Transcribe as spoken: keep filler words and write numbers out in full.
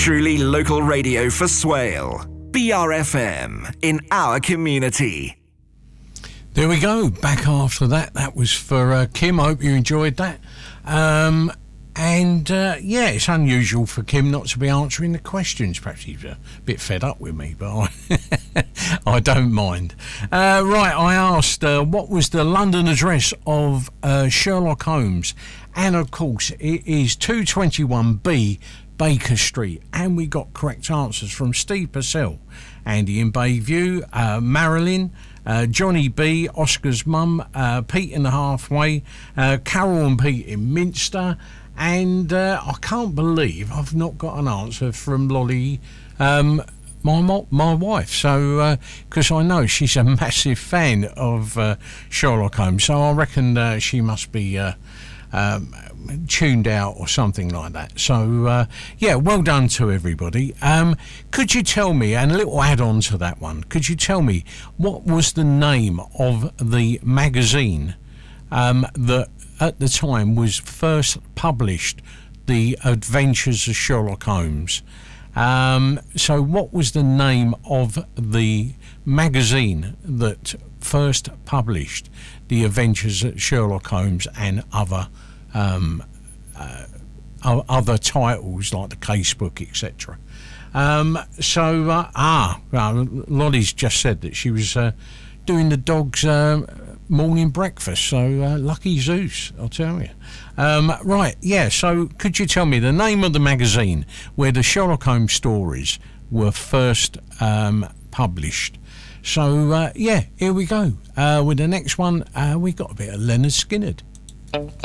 Truly local radio for Swale. B R F M in our community. There we go. Back after that. That was for uh, Kim. I hope you enjoyed that. Um, and uh, yeah, it's unusual for Kim not to be answering the questions. Perhaps he's a bit fed up with me, but I, I don't mind. Uh, right, I asked uh, what was the London address of uh, Sherlock Holmes, and of course it is two twenty-one B Baker Street, and we got correct answers from Steve Purcell, Andy in Bayview, uh, Marilyn, uh, Johnny B, Oscar's mum, uh, Pete in the Halfway, uh, Carol and Pete in Minster, and uh, I can't believe I've not got an answer from Lolly, um, my mo- my wife. So because uh, I know she's a massive fan of uh, Sherlock Holmes, so I reckon uh, she must be Uh, um, tuned out or something like that. So uh, yeah, well done to everybody. Um, could you tell me, and a little add-on to that one, could you tell me what was the name of the magazine um, that at the time was first published, The Adventures of Sherlock Holmes? Um, so what was the name of the magazine that first published The Adventures of Sherlock Holmes and other um, uh, other titles like the Casebook, et cetera? Um, so uh, ah, well, Lolly's just said that she was uh, doing the dog's uh, morning breakfast. So uh, lucky Zeus, I'll tell you. Um, right, yeah. So could you tell me the name of the magazine where the Sherlock Holmes stories were first um, published? So, uh, yeah, here we go. Uh, with the next one, uh, we got a bit of Leonard Skinner.